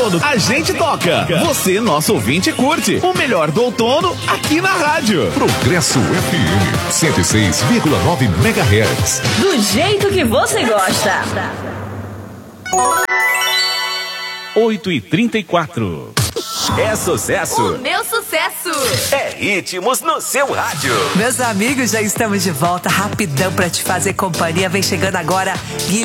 outono a gente toca. Você, nosso ouvinte, curte. O melhor do outono aqui na rádio. Progresso FM 106,9 MHz. Do jeito que você gosta. 8h34. É sucesso. O meu sucesso. É ritmos no seu rádio. Meus amigos, já estamos de volta rapidão pra te fazer companhia. Vem chegando agora